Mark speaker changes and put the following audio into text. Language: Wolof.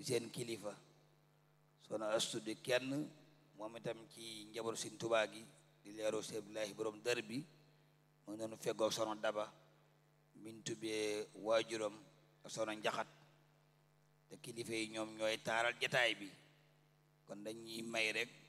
Speaker 1: seen kilifa soxna Astu di kenn moom itam ci njabootu Sëriñ Tuubaa gi di leeru Sëriñ Abdullaahi borom dër bi mu ngi noonu feggoo soxna Daba min tubbee waajuram ak soxna Njaxat te kilifa yi ñoom ñooy taaral jataay bi kon dañuy may rek